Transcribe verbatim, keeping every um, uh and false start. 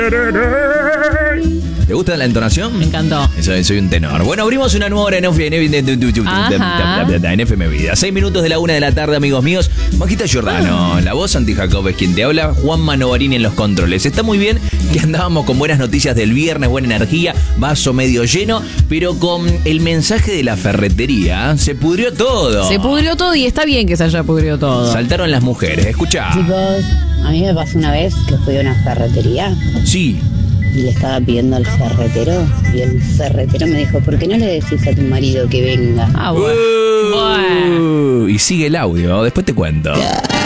¿Te gusta la entonación? Me encantó. Soy, soy un tenor. Bueno, abrimos una nueva hora en F M Vida. Seis minutos de la una de la tarde, amigos míos. Majita Giordano, la voz, Santi Jacob es quien te habla. Juan Manovarini en los controles. Está muy bien que andábamos con buenas noticias del viernes, buena energía, vaso medio lleno, pero con el mensaje de la ferretería se pudrió todo. Se pudrió todo y está bien que se haya pudrido todo. Saltaron las mujeres. Escuchá. Chicos, a mí me pasó una vez que fui a una ferretería Sí. y le estaba pidiendo al ferretero y el ferretero me dijo, ¿por qué no le decís a tu marido que venga? Ah, bueno. Uh, Bueno. Y sigue el audio. Después te cuento.